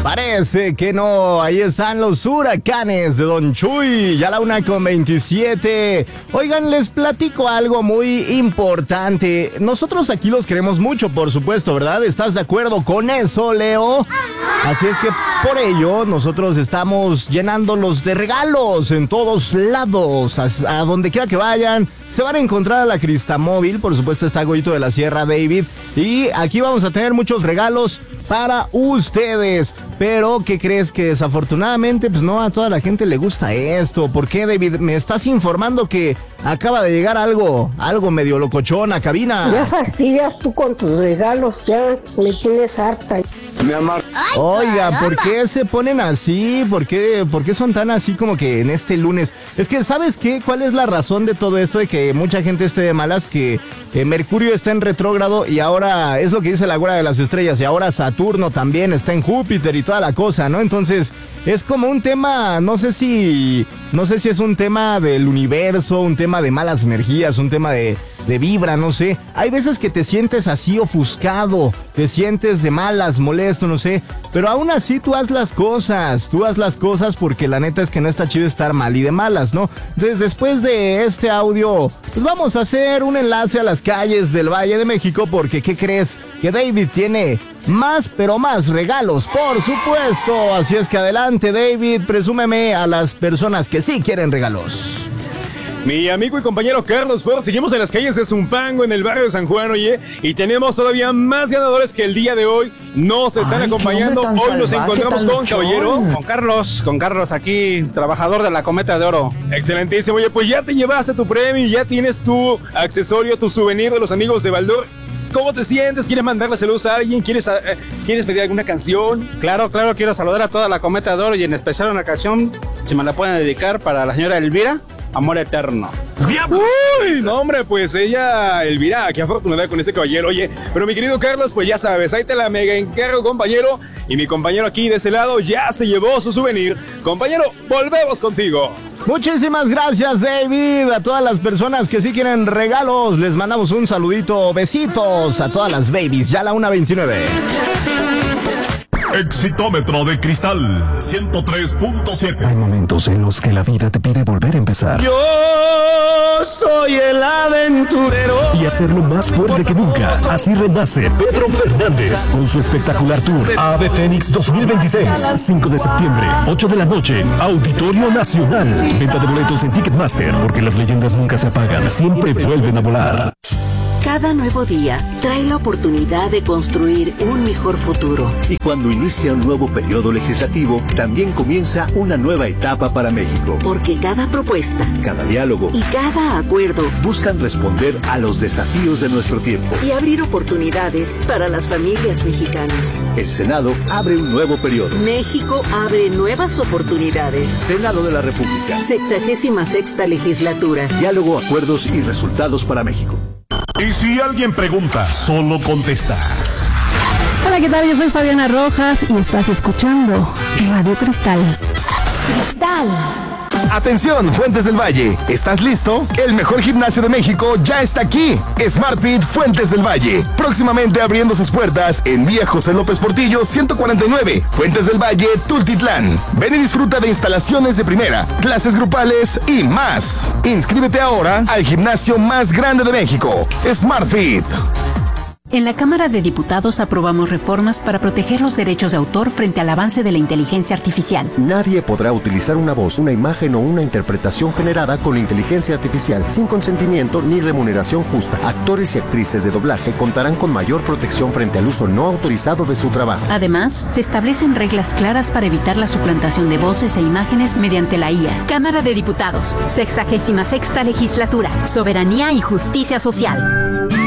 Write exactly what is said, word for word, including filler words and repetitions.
Parece que no, ahí están los huracanes de Don Chuy, ya la una con veintisiete. Oigan, les platico algo muy importante. Nosotros aquí los queremos mucho, por supuesto, ¿verdad? ¿Estás de acuerdo con eso, Leo? Así es que por ello nosotros estamos llenándolos de regalos en todos lados, a, a donde quiera que vayan. Se van a encontrar a la Cristamóvil, por supuesto está Goyito de la Sierra, David. Y aquí vamos a tener muchos regalos para ustedes. Pero, ¿qué crees? Que desafortunadamente, pues no a toda la gente le gusta esto. ¿Por qué, David? Me estás informando que acaba de llegar algo, algo medio locochón a cabina. Ya fastidias tú con tus regalos, ya me tienes harta. Mi amor. Oiga, ¿por qué se ponen así? ¿Por qué, ¿Por qué son tan así como que en este lunes? Es que, ¿sabes qué? ¿Cuál es la razón de todo esto? De que mucha gente esté de malas, que eh, Mercurio está en retrógrado y ahora es lo que dice la Guardia de las Estrellas, y ahora Saturno también está en Júpiter y toda la cosa, ¿no? Entonces, es como un tema, no sé si, no sé si es un tema del universo, un tema de malas energías, un tema de... de vibra, no sé. Hay veces que te sientes así ofuscado, te sientes de malas, molesto, no sé. Pero aún así tú haz las cosas, tú haz las cosas porque la neta es que no está chido estar mal y de malas, ¿no? Entonces después de este audio, pues vamos a hacer un enlace a las calles del Valle de México porque ¿qué crees? Que David tiene más, pero más regalos, por supuesto. Así es que adelante, David, presúmeme a las personas que sí quieren regalos. Mi amigo y compañero Carlos Ford, seguimos en las calles de Zumpango, en el barrio de San Juan, oye, y tenemos todavía más ganadores que el día de hoy nos están Ay, acompañando. Hoy salvaje, nos encontramos con caballero. Con Carlos, con Carlos aquí, trabajador de la Cometa de Oro. Excelentísimo, oye, pues ya te llevaste tu premio y ya tienes tu accesorio, tu souvenir de los amigos de Baldor. ¿Cómo te sientes? ¿Quieres mandarle saludos a alguien? ¿Quieres, eh, ¿Quieres pedir alguna canción? Claro, claro, quiero saludar a toda la Cometa de Oro y en especial una canción, si me la pueden dedicar, para la señora Elvira. Amor eterno. Uy, no hombre, pues ella, Elvira, qué afortunada con ese caballero. Oye, pero mi querido Carlos, pues ya sabes, ahí te la mega encargo, compañero. Y mi compañero aquí de ese lado ya se llevó su souvenir. Compañero, volvemos contigo. Muchísimas gracias, David. A todas las personas que sí quieren regalos, les mandamos un saludito, besitos a todas las babies. Ya la una veintinueve. Exitómetro de cristal ciento tres punto siete. Hay momentos en los que la vida te pide volver a empezar. Yo soy el aventurero. Y hacerlo más fuerte que nunca. Así renace Pedro Fernández con su espectacular tour Ave Fénix dos mil veintiséis. cinco de septiembre, ocho de la noche, Auditorio Nacional. Venta de boletos en Ticketmaster, porque las leyendas nunca se apagan, siempre vuelven a volar. Cada nuevo día trae la oportunidad de construir un mejor futuro. Y cuando inicia un nuevo periodo legislativo, también comienza una nueva etapa para México. Porque cada propuesta, cada diálogo y cada acuerdo buscan responder a los desafíos de nuestro tiempo y abrir oportunidades para las familias mexicanas. El Senado abre un nuevo periodo. México abre nuevas oportunidades. Senado de la República. Sexagésima sexta legislatura. Diálogo, acuerdos y resultados para México. Y si alguien pregunta, solo contestas. Hola, ¿qué tal? Yo soy Fabiana Rojas y estás escuchando Radio Cristal. Cristal. Atención, Fuentes del Valle, ¿estás listo? El mejor gimnasio de México ya está aquí. SmartFit Fuentes del Valle, próximamente abriendo sus puertas en Vía José López Portillo ciento cuarenta y nueve, Fuentes del Valle, Tultitlán. Ven y disfruta de instalaciones de primera, clases grupales y más. Inscríbete ahora al gimnasio más grande de México, SmartFit. En la Cámara de Diputados aprobamos reformas para proteger los derechos de autor frente al avance de la inteligencia artificial. Nadie podrá utilizar una voz, una imagen o una interpretación generada con inteligencia artificial sin consentimiento ni remuneración justa. Actores y actrices de doblaje contarán con mayor protección frente al uso no autorizado de su trabajo. Además, se establecen reglas claras para evitar la suplantación de voces e imágenes mediante la I A. Cámara de Diputados, sexagésima sexta legislatura, soberanía y justicia social.